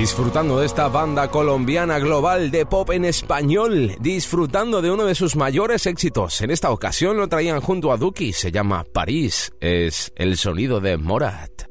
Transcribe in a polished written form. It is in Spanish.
Disfrutando de esta banda colombiana global de pop en español, disfrutando de uno de sus mayores éxitos. En esta ocasión lo traían junto a Duki, se llama París, es el sonido de Morat.